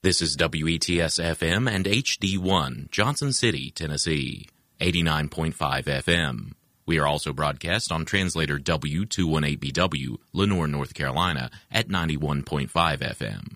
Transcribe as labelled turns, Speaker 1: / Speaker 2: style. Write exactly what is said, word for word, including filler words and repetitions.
Speaker 1: This is W E T S F M and H D one, Johnson City, Tennessee, eighty-nine point five F M. We are also broadcast on translator W two eighteen B W, Lenoir, North Carolina, at ninety-one point five F M.